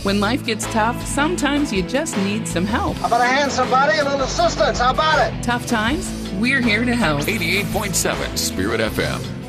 When life gets tough, sometimes you just need some help. How about a hand, somebody? A little assistance. How about it? Tough times? We're here to help. 88.7 Spirit FM.